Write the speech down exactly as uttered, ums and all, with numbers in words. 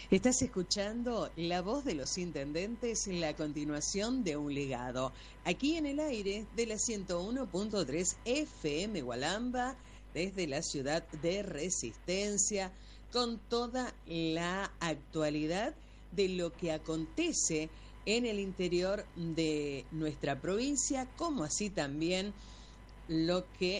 Estás escuchando La Voz de los Intendentes, la continuación de un legado. Aquí en el aire de la ciento uno punto tres F M Gualamba, desde la ciudad de Resistencia, con toda la actualidad de lo que acontece en el interior de nuestra provincia, como así también lo que